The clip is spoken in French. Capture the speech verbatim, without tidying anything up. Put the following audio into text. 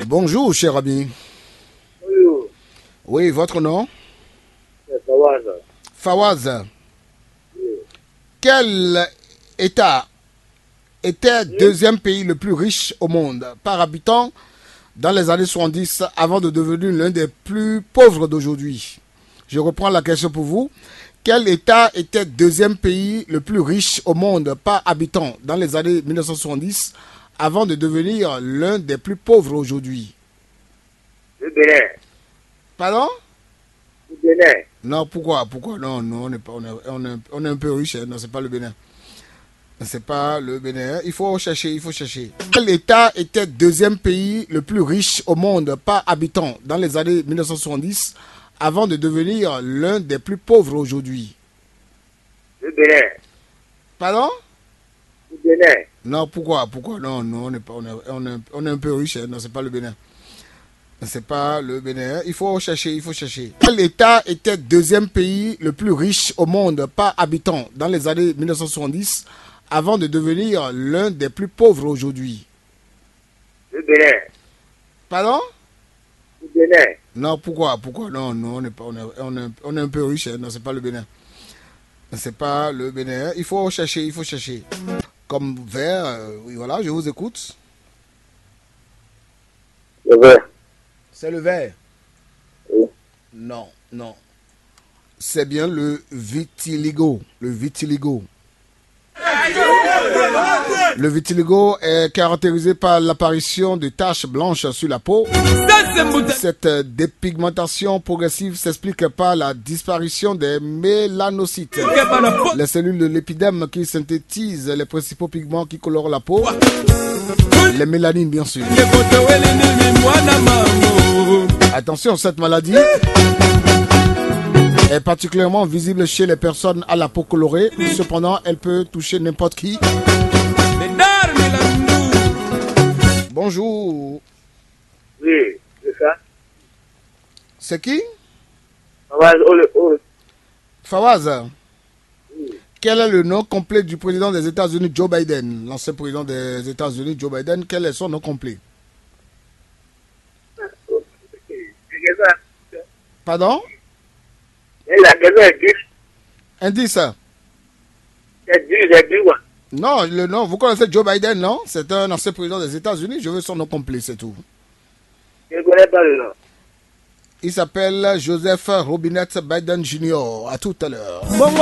Bonjour, cher ami. Bonjour. Oui, votre nom? C'est Fawaz. Fawaz. Oui. Quel État était Oui. deuxième pays le plus riche au monde par habitant dans les années soixante-dix avant de devenir l'un des plus pauvres d'aujourd'hui? Je reprends la question pour vous. Quel État était deuxième pays le plus riche au monde par habitant dans les années mille neuf cent soixante-dix avant de devenir l'un des plus pauvres aujourd'hui? Le Bénin. Pardon? Le Bénin. Non, pourquoi? Pourquoi? Non, non, on est, pas, on est, on est, on est un peu riche. Hein. Non, c'est pas le Bénin. C'est pas le Bénin. Il faut chercher, il faut chercher. Quel État était deuxième pays le plus riche au monde par habitant dans les années mille neuf cent soixante-dix avant de devenir l'un des plus pauvres aujourd'hui? Le Bénin. Pardon? Le Bénin. Non, pourquoi? Pourquoi? Non, non, on est, pas, on est, on est, on est un peu riche. Hein. Non, c'est pas le Bénin. C'est pas le Bénin. Il faut chercher, il faut chercher. Quel État était deuxième pays le plus riche au monde par habitant dans les années mille neuf cent soixante-dix avant de devenir l'un des plus pauvres aujourd'hui? Le Bénin. Pardon? Le Bénin. Non, pourquoi? Pourquoi? Non, non, on est, pas, on est, on est, on est un peu riche. Hein. Non, c'est pas le Bénin. C'est pas le Bénin. Il faut chercher, il faut chercher. Comme vert, euh, oui, voilà, je vous écoute. Le vert. C'est le vert. Oui. Non, non. C'est bien le vitiligo. Le vitiligo. Le vitiligo est caractérisé par l'apparition de taches blanches sur la peau. Cette dépigmentation progressive s'explique par la disparition des mélanocytes, les cellules de l'épiderme qui synthétisent les principaux pigments qui colorent la peau. Les mélanines, bien sûr. Attention, cette maladie est particulièrement visible chez les personnes à la peau colorée. Cependant, elle peut toucher n'importe qui. Bonjour. Oui, c'est ça. C'est qui? Fawaz, oh, le, oh. Fawaz. Oui. Quel est le nom complet du président des États-Unis, Joe Biden? L'ancien président des États-Unis, Joe Biden, quel est son nom complet? C'est ça. Pardon? Et la question est dure. Indice. C'est dur, c'est dur, quoi. Non, le nom, vous connaissez Joe Biden, non? C'est un ancien président des États-Unis, je veux son nom complet, c'est tout. Je ne connais pas le nom. Il s'appelle Joseph Robinette Biden Junior À tout à l'heure.